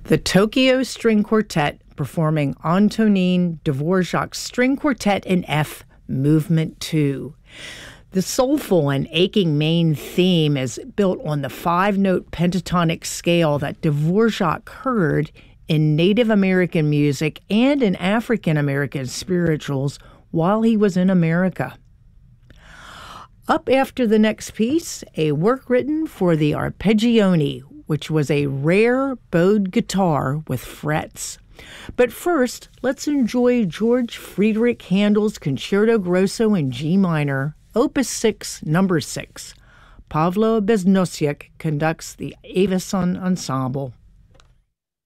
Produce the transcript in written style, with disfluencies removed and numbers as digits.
The Tokyo String Quartet performing Antonin Dvorak's String Quartet in F, Movement 2. The soulful and aching main theme is built on the 5-note pentatonic scale that Dvorak heard in Native American music and in African American spirituals while he was in America. Up after the next piece, a work written for the arpeggione, which was a rare bowed guitar with frets. But first, let's enjoy George Friedrich Handel's Concerto Grosso in G minor, Opus 6, Number 6. Pavlo Beznosek conducts the Avison Ensemble.